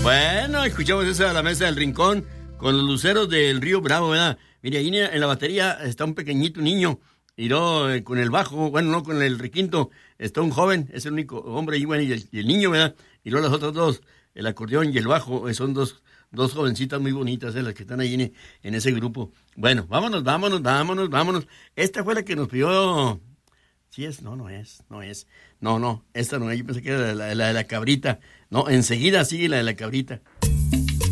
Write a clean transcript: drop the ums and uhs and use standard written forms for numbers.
Bueno, escuchamos esa a la mesa del rincón con los luceros del Río Bravo, ¿verdad? Mire, ahí en la batería está un pequeñito niño y luego con el bajo, bueno, no, con el requinto está un joven, es el único hombre ahí, bueno, y el niño, ¿verdad? Y luego los otros dos, el acordeón y el bajo, son dos jovencitas muy bonitas, las que están ahí en ese grupo. Bueno, vámonos. Esta fue la que nos pidió... Sí es, no es. No, esta no es, yo pensé que era la de la cabrita. No, enseguida sigue la de la cabrita.